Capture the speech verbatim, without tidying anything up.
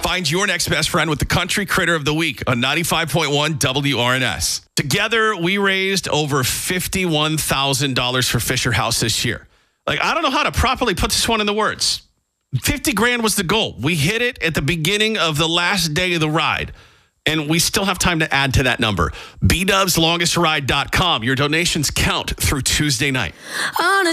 Find your next best friend with the Country Critter of the Week on ninety-five point one W R N S. Together, we raised over fifty-one thousand dollars for Fisher House this year. Like, I don't know how to properly put this one in the words. fifty grand was the goal. We hit it at the beginning of the last day of the ride. And we still have time to add to that number. B Dubs Longest Ride dot com. Your donations count through Tuesday night.